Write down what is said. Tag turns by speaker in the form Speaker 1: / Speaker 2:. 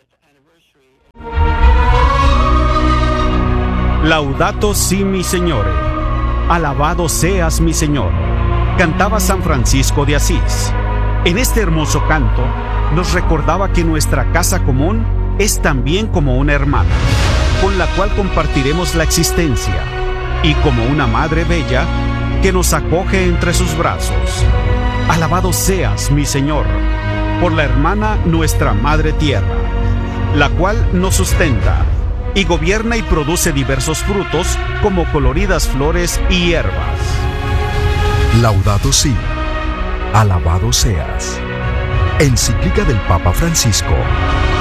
Speaker 1: Laudato si mi Señore, alabado seas mi Señor, cantaba San Francisco de Asís. En este hermoso canto nos recordaba que nuestra casa común es también como una hermana, con la cual compartiremos la existencia, y como una madre bella que nos acoge entre sus brazos. Alabado seas mi Señor, por la hermana nuestra Madre Tierra, la cual nos sustenta y gobierna y produce diversos frutos como coloridas flores y hierbas.
Speaker 2: Laudato si, alabado seas. Encíclica del Papa Francisco.